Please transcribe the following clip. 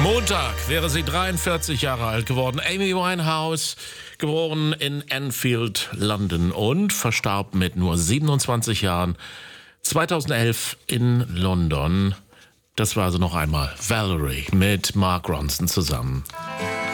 Montag wäre sie 43 Jahre alt geworden. Amy Winehouse, geboren in Enfield, London und verstarb mit nur 27 Jahren 2011 in London. Das war also noch einmal Valerie mit Mark Ronson zusammen.